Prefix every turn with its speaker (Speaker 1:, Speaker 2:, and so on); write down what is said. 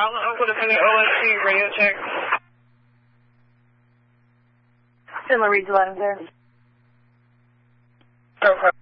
Speaker 1: Route Uncle Defendant OSC, radio check.
Speaker 2: St. Louis 11 there.
Speaker 1: Okay.